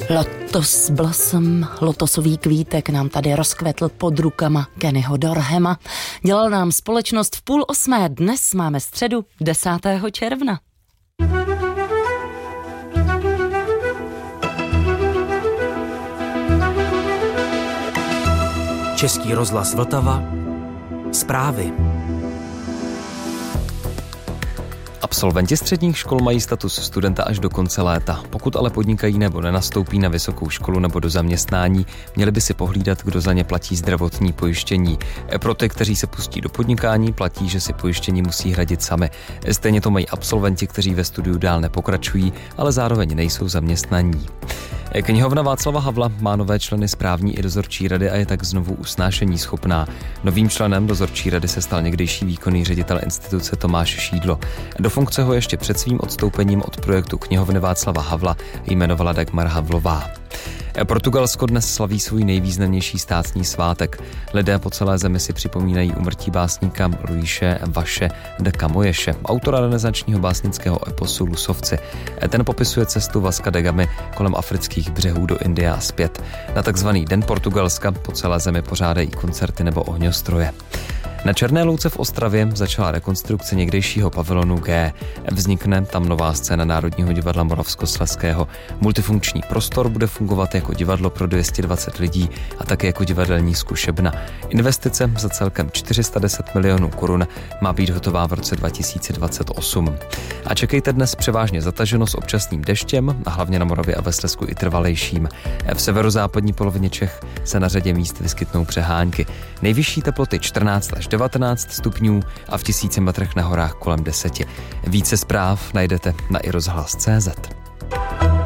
Lotus Blossom, lotosový kvítek nám tady rozkvetl pod rukama Kennyho Dorhama. Dělal nám společnost v 7:30. Dnes máme středu 10. června. Český rozhlas Vltava. Zprávy. Absolventi středních škol mají status studenta až do konce léta. Pokud ale podnikají nebo nenastoupí na vysokou školu nebo do zaměstnání, měli by si pohlídat, kdo za ně platí zdravotní pojištění. Pro ty, kteří se pustí do podnikání, platí, že si pojištění musí hradit sami. Stejně to mají absolventi, kteří ve studiu dál nepokračují, ale zároveň nejsou zaměstnaní. Knihovna Václava Havla má nové členy správní i dozorčí rady a je tak znovu usnášení schopná. Novým členem dozorčí rady se stal někdejší výkonný ředitel instituce Tomáš Šídlo. Do funkce ho ještě před svým odstoupením od projektu Knihovny Václava Havla jmenovala Dagmar Havlová. Portugalsko dnes slaví svůj nejvýznamnější státní svátek. Lidé po celé zemi si připomínají úmrtí básníka Luise Vaše de Camõese, autora renesančního básnického eposu Lusovci. Ten popisuje cestu Vasca da Gamy kolem afrických břehů do Indie a zpět. Na takzvaný Den Portugalska po celé zemi pořádají koncerty nebo ohňostroje. Na Černé louce v Ostravě začala rekonstrukce někdejšího pavilonu G. Vznikne tam nová scéna Národního divadla Moravskoslezského. Multifunkční prostor bude fungovat jako divadlo pro 220 lidí a také jako divadelní zkušebna. Investice za celkem 410 milionů korun má být hotová v roce 2028. A čekejte dnes převážně zataženo s občasným deštěm, a hlavně na Moravě a ve Slezsku i trvalejším. V severozápadní polovině Čech se na řadě míst vyskytnou přehánky. Nejvyšší teploty 14 až 19 stupňů a v 1000 metrech na horách kolem 10. Více zpráv najdete na iRozhlas.cz.